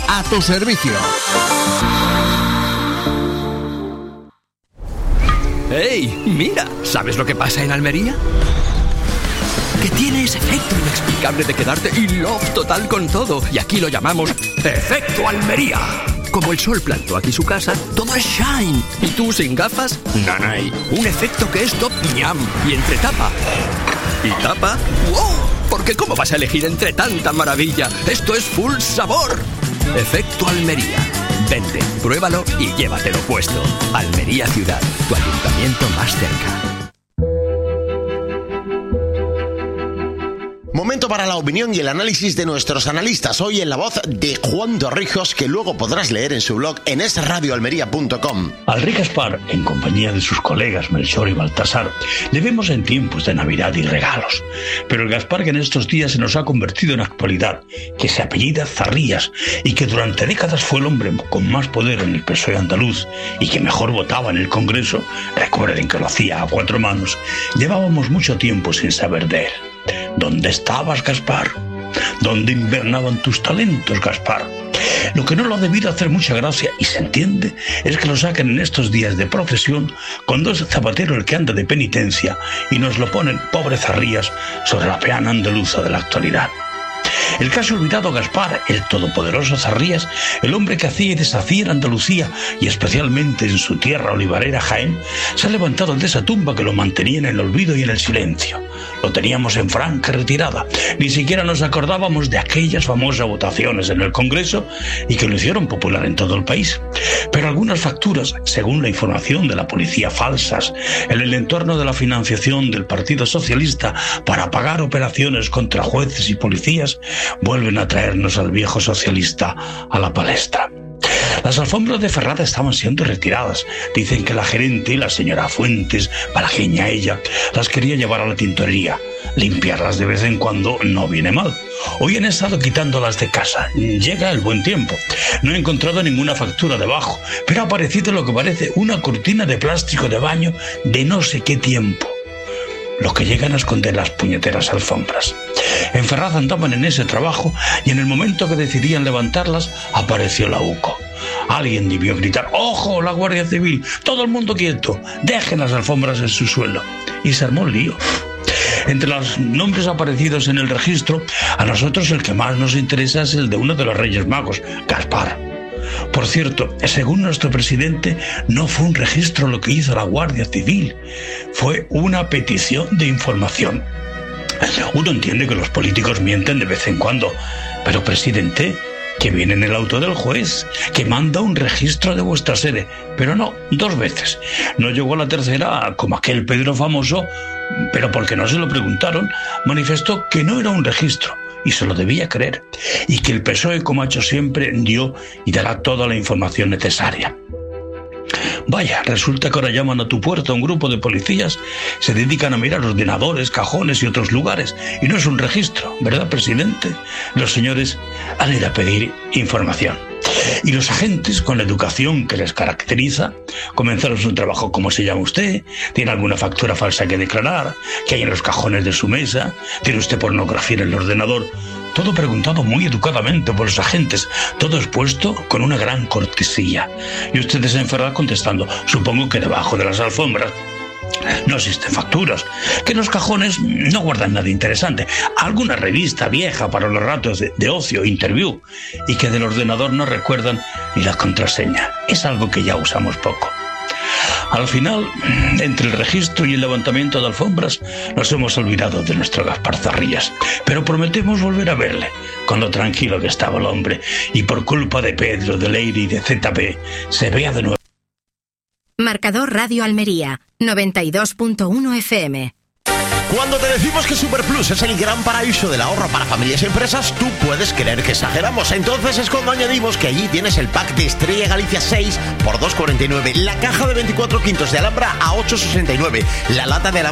a tu servicio. ¡Hey! Mira, ¿sabes lo que pasa en Almería? Que tiene ese efecto inexplicable de quedarte in love total con todo. Y aquí lo llamamos Efecto Almería. Como el sol plantó aquí su casa, todo es shine. ¿Y tú sin gafas? Nanay. Un efecto que es top ñam. Y entre tapa y tapa, ¡wow! Porque ¿cómo vas a elegir entre tanta maravilla? Esto es full sabor. Efecto Almería. Vente, pruébalo y llévatelo puesto. Almería Ciudad, tu ayuntamiento más cerca. Momento para la opinión y el análisis de nuestros analistas. Hoy en la voz de Juan Torrijos, que luego podrás leer en su blog en esradioalmería.com. Al rey Gaspar, en compañía de sus colegas Melchor y Baltasar, le vemos en tiempos de Navidad y regalos. Pero el Gaspar que en estos días se nos ha convertido en actualidad, que se apellida Zarrías y que durante décadas fue el hombre con más poder en el PSOE andaluz y que mejor votaba en el Congreso, recuerden que lo hacía a 4 manos, llevábamos mucho tiempo sin saber de él. ¿Dónde estabas, Gaspar? ¿Dónde invernaban tus talentos, Gaspar? Lo que no lo ha debido hacer mucha gracia, y se entiende, es que lo saquen en estos días de procesión cuando es Zapatero el que anda de penitencia y nos lo ponen, pobre Zarrías, sobre la peana andaluza de la actualidad. El casi olvidado Gaspar, el todopoderoso Zarrías, el hombre que hacía y deshacía en Andalucía y especialmente en su tierra olivarera Jaén, se ha levantado de esa tumba que lo mantenía en el olvido y en el silencio. Lo teníamos en franca retirada, ni siquiera nos acordábamos de aquellas famosas votaciones en el Congreso y que lo hicieron popular en todo el país. Pero algunas facturas, según la información de la policía falsas, en el entorno de la financiación del Partido Socialista para pagar operaciones contra jueces y policías, vuelven a traernos al viejo socialista a la palestra. Las alfombras de Ferrada estaban siendo retiradas. Dicen que la gerente, la señora Fuentes, malagueña ella, las quería llevar a la tintorería. Limpiarlas de vez en cuando no viene mal. Hoy han estado quitándolas de casa. Llega el buen tiempo. No he encontrado ninguna factura debajo, pero ha aparecido lo que parece una cortina de plástico de baño de no sé qué tiempo. Lo que llegan a esconder las puñeteras alfombras. En Ferraz andaban en ese trabajo y en el momento que decidían levantarlas apareció la UCO. Alguien debió gritar: ¡ojo, la Guardia Civil! ¡Todo el mundo quieto! ¡Dejen las alfombras en su suelo! Y se armó el lío. Entre los nombres aparecidos en el registro, a nosotros el que más nos interesa es el de uno de los Reyes Magos, Gaspar. Por cierto, según nuestro presidente, no fue un registro lo que hizo la Guardia Civil, fue una petición de información. Uno entiende que los políticos mienten de vez en cuando, pero presidente, que viene en el auto del juez, que manda un registro de vuestra sede, pero no, 2 veces. No llegó a la tercera, como aquel Pedro famoso, pero porque no se lo preguntaron, manifestó que no era un registro, y se lo debía creer, y que el PSOE, como ha hecho siempre, dio y dará toda la información necesaria. Vaya, resulta que ahora llaman a tu puerta a un grupo de policías, se dedican a mirar ordenadores, cajones y otros lugares, y no es un registro, ¿verdad, presidente? Los señores han ido a pedir información. Y los agentes, con la educación que les caracteriza, comenzaron su trabajo. ¿Cómo se llama usted? ¿Tiene alguna factura falsa que declarar? ¿Qué hay en los cajones de su mesa? ¿Tiene usted pornografía en el ordenador? Todo preguntado muy educadamente por los agentes, todo expuesto con una gran cortesía. Y ustedes en Ferraz contestando: supongo que debajo de las alfombras no existen facturas, que en los cajones no guardan nada interesante, alguna revista vieja para los ratos de ocio, interview, y que del ordenador no recuerdan ni la contraseña. Es algo que ya usamos poco. Al final, entre el registro y el levantamiento de alfombras, nos hemos olvidado de nuestro Gaspar Zarrías, pero prometemos volver a verle, con lo tranquilo que estaba el hombre, y por culpa de Pedro, de Leire y de ZP, se vea de nuevo. Marcador Radio Almería, 92.1 FM. Cuando te decimos que Superplus es el gran paraíso del ahorro para familias y empresas, tú puedes creer que exageramos. Entonces es cuando añadimos que allí tienes el pack de Estrella Galicia 6 por 2,49, la caja de 24 quintos de Alhambra a 8,69, la lata de